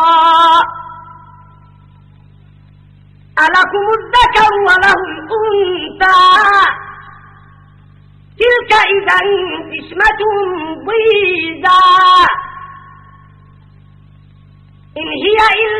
فريقا ألكم الذكر وله الأنثى تلك إذا قسمة ضيزى إن هي إلا